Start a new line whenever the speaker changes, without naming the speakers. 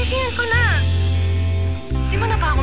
Sisiyan ko na. Di mo na ba ako